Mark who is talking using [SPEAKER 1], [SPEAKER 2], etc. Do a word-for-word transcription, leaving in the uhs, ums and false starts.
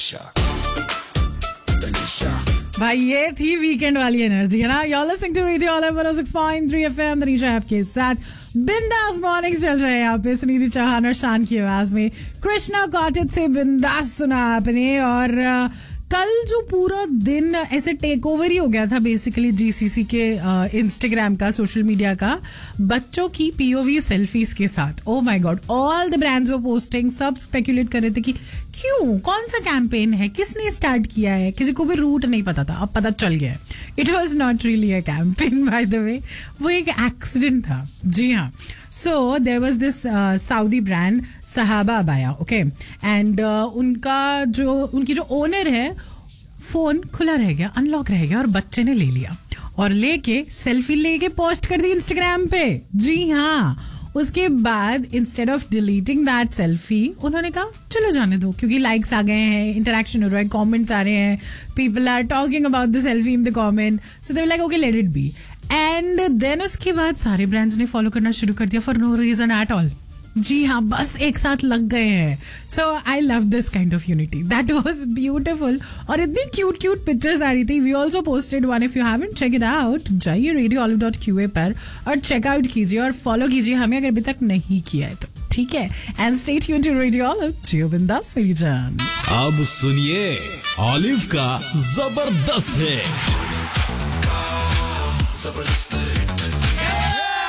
[SPEAKER 1] तनीषा तनीषा
[SPEAKER 2] भाई ये थी वीकेंड वाली एनर्जी है ना. You're listening to Radio Olive one oh six point three F M. Tanisha आपके साथ बिंदास मॉर्निंग्स चल रहे हैं यहाँ पे सुनिधि चौहान और शान की आवाज में. कृष्णा कॉटेज से बिंदास सुना आपने. और कल जो पूरा दिन ऐसे टेक ओवर ही हो गया था बेसिकली जीसीसी के इंस्टाग्राम का, सोशल मीडिया का, बच्चों की पीओवी सेल्फीज के साथ. Oh my God, all the brands were posting. सब स्पेकुलेट कर रहे थे कि क्यों, कौन सा कैंपेन है, किसने स्टार्ट किया है. किसी को भी रूट नहीं पता था, अब पता चल गया. It was not really a campaign by the way, वो एक एक्सीडेंट था. जी हाँ. So there was this uh, Saudi brand Sahaba Abaya, okay, and uh, उनका जो उनकी जो ओनर है, फोन खुला रह गया, अनलॉक रह गया और बच्चे ने ले लिया और लेके सेल्फी लेके पोस्ट कर दी इंस्टाग्राम पे. जी हाँ. उसके बाद instead of deleting that selfie उन्होंने कहा चलो जाने दो, क्योंकि लाइक्स आ गए हैं, इंटरेक्शन हो रहा है, कमेंट्स आ रहे हैं, people are talking about the selfie in the comment, so they were like okay let it be. And then उसके बाद सारे ब्रांड्स ने फॉलो करना शुरू कर दिया for no reason at all. जी हाँ, बस एक साथ लग गए हैं. सो I love this kind of unity. That was beautiful. और इतनी क्यूट क्यूट पिक्चर्स आ रही थी. We also posted one. If you haven't check it out, जाइए radio olive dot Q A पर और चेकआउट कीजिए और फॉलो कीजिए हमें अगर अभी तक नहीं किया है तो. ठीक है. And stay tuned to radio olive. जियो बिंदास मेरी जान.
[SPEAKER 1] अब सुनिए ऑलिव का जबरदस्त है. जबरदस्त